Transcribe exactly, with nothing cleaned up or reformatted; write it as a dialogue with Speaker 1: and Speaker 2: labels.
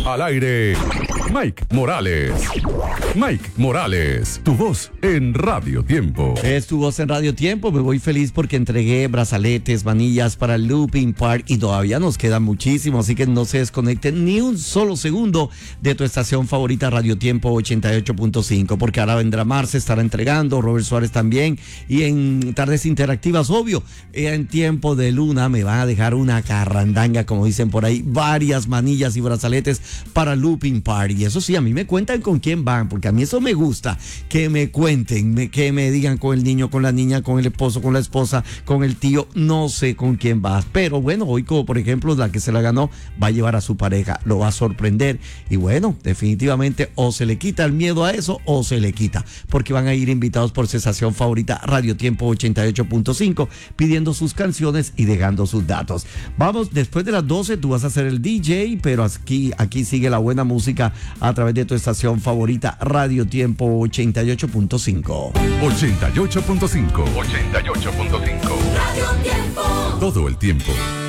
Speaker 1: Al aire, Mike Morales. Mike Morales, tu voz en Radio Tiempo.
Speaker 2: Es tu voz en Radio Tiempo. Me voy feliz porque entregué brazaletes, manillas para el Looping Park y todavía nos quedan muchísimos, así que no se desconecten ni un solo segundo de tu estación favorita Radio Tiempo ochenta y ocho punto cinco, porque ahora vendrá Marce, estará entregando, Robert Suárez también, y en Tardes Interactivas, obvio, en Tiempo de Luna me van a dejar una carrandanga, como dicen por ahí, varias manillas y brazaletes para Looping Park. Y eso sí, a mí me cuentan con quién van, porque a mí eso me gusta, que me cuenten, me, que me digan con el niño, con la niña, con el esposo, con la esposa, con el tío, no sé con quién vas, pero bueno, hoy como por ejemplo la que se la ganó va a llevar a su pareja, lo va a sorprender y bueno, definitivamente o se le quita el miedo a eso o se le quita, porque van a ir invitados por su estación favorita Radio Tiempo ochenta y ocho punto cinco pidiendo sus canciones y dejando sus datos. Vamos, después de las doce tú vas a ser el D J, pero aquí, aquí sigue la buena música a través de tu estación favorita Radio Tiempo ochenta y ocho punto cinco.
Speaker 1: ochenta y ocho punto cinco. ochenta y ocho punto cinco.
Speaker 3: Radio Tiempo.
Speaker 1: Todo el tiempo.